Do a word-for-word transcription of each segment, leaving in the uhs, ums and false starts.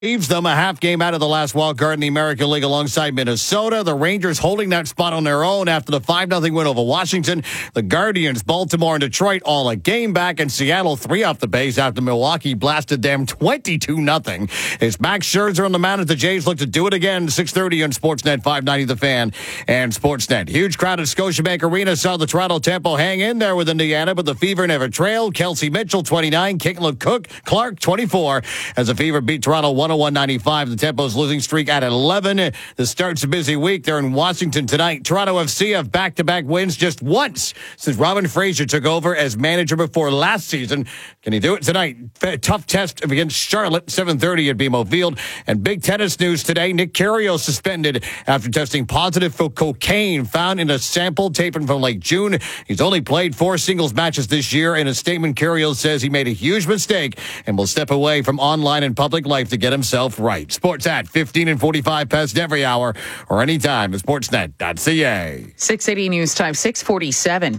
Leaves them a half game out of the last wild card in the American League alongside Minnesota. The Rangers holding that spot on their own after the five nothing win over Washington. The Guardians, Baltimore, and Detroit all a game back, and Seattle three off the base after Milwaukee blasted them twenty-two nothing. It's Max Scherzer on the mound as the Jays look to do it again. six thirty on Sportsnet, five ninety The Fan and Sportsnet. Huge crowd at Scotiabank Arena saw the Toronto Tempo hang in there with Indiana, but the Fever never trailed. Kelsey Mitchell, twenty-nine. Caitlin Cook, Clark, twenty-four. As the Fever beat Toronto one oh one ninety-five. The Tempo's losing streak at eleven. The start's a busy week. They're in Washington tonight. Toronto F C have back-to-back wins just once since Robin Fraser took over as manager before last season. Can he do it tonight? Tough test against Charlotte, seven thirty at B M O Field. And big tennis news today. Nick Kyrgios suspended after testing positive for cocaine found in a sample taken from late June. He's only played four singles matches this year. In a statement, Kyrgios says he made a huge mistake and will step away from online and public life to get himself right. Sports at fifteen and forty-five past every hour or anytime at sportsnet dot c a. six eighty News Time, six forty-seven.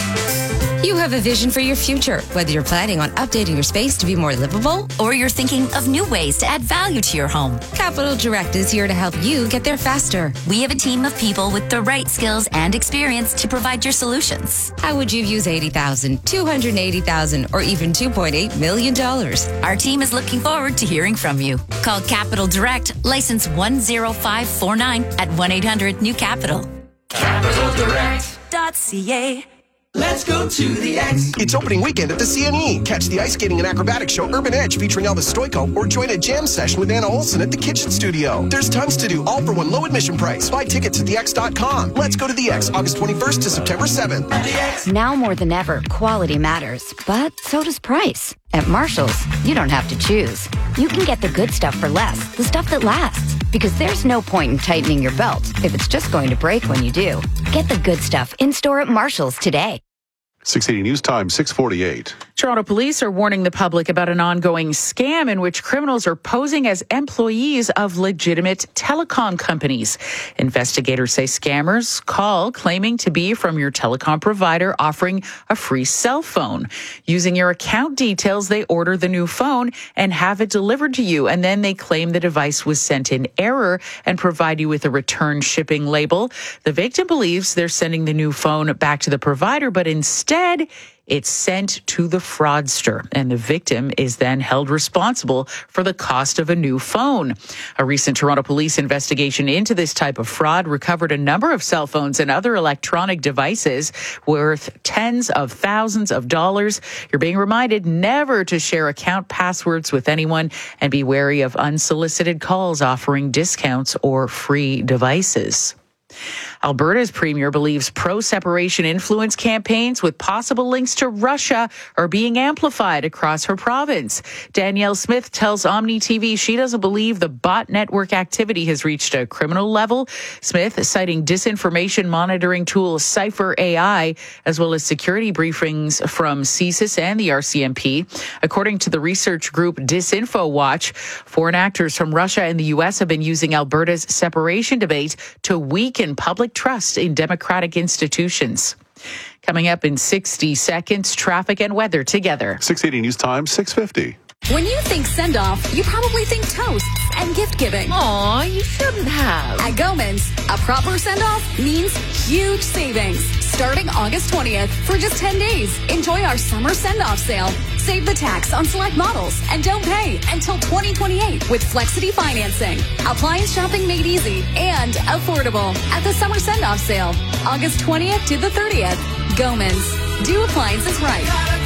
You have a vision for your future, whether you're planning on updating your space to be more livable or you're thinking of new ways to add value to your home. Capital Direct is here to help you get there faster. We have a team of people with the right skills and experience to provide your solutions. How would you use eighty thousand dollars, two hundred eighty thousand dollars, or even two point eight million dollars? Our team is looking forward to hearing from you. Call Capital Direct, license one zero five four nine at one eight hundred new capital. capital direct dot c a. Let's go to the X. It's opening weekend at the C N E. Catch the ice skating and acrobatics show Urban Edge featuring Elvis Stoico, or join a jam session with Anna Olsen at the Kitchen Studio. There's tons to do, all for one low admission price. Buy tickets at the x dot com. Let's go to the X, August twenty-first to September seventh. At the X. Now more than ever, quality matters, but so does price. At Marshall's, you don't have to choose. You can get the good stuff for less, the stuff that lasts. Because there's no point in tightening your belt if it's just going to break when you do. Get the good stuff in-store at Marshall's today. six eighty News Time, six forty-eight. Toronto police are warning the public about an ongoing scam in which criminals are posing as employees of legitimate telecom companies. Investigators say scammers call claiming to be from your telecom provider offering a free cell phone. Using your account details, they order the new phone and have it delivered to you, and then they claim the device was sent in error and provide you with a return shipping label. The victim believes they're sending the new phone back to the provider, but instead it's sent to the fraudster, and the victim is then held responsible for the cost of a new phone. A recent Toronto police investigation into this type of fraud recovered a number of cell phones and other electronic devices worth tens of thousands of dollars. You're being reminded never to share account passwords with anyone and be wary of unsolicited calls offering discounts or free devices. Alberta's premier believes pro-separation influence campaigns with possible links to Russia are being amplified across her province. Danielle Smith tells Omni T V she doesn't believe the bot network activity has reached a criminal level. Smith, citing disinformation monitoring tool Cypher A I, as well as security briefings from C S I S and the R C M P. According to the research group Disinfo Watch, foreign actors from Russia and the U S have been using Alberta's separation debate to weaken public trust in democratic institutions. Coming up in sixty seconds, traffic and weather together. six eighty News Time, six fifty. When you think send-off, you probably think toasts and gift-giving. Aw, you shouldn't have. At Gomans, a proper send-off means huge savings. Starting August twentieth, for just ten days, enjoy our summer send-off sale. Save the tax on select models and don't pay until twenty twenty-eight with Flexity financing. Appliance shopping made easy and affordable at the summer send-off sale. August twentieth to the thirtieth. Gomans. Do appliances right.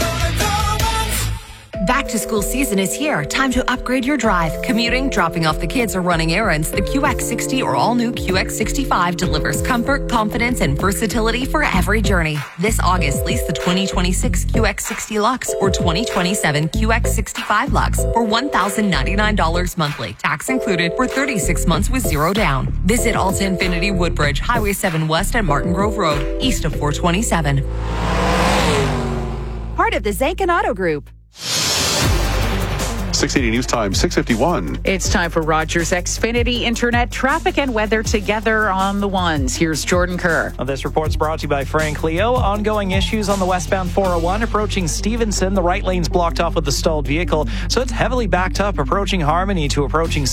Back to school season is here. Time to upgrade your drive. Commuting, dropping off the kids, or running errands. The Q X sixty or all new Q X sixty-five delivers comfort, confidence, and versatility for every journey. This August, lease the twenty twenty-six Q X sixty Lux or twenty twenty-seven Q X sixty-five Lux for one thousand ninety-nine dollars monthly. Tax included for thirty-six months with zero down. Visit Alta Infinity Woodbridge, Highway seven West at Martin Grove Road, east of four twenty-seven. Part of the Zankin Auto Group. six eighty News Time, six fifty-one. It's time for Rogers Xfinity Internet traffic and weather together on the ones. Here's Jordan Kerr. This report's brought to you by Frank Leo. Ongoing issues on the westbound four oh one approaching Stevenson. The right lane's blocked off with a stalled vehicle, so it's heavily backed up approaching Harmony to approaching